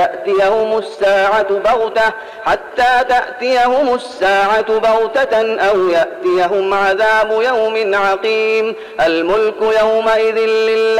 تأتيهم الساعة بغتة أو يأتيهم عذاب يوم عقيم. الملك يومئذ لله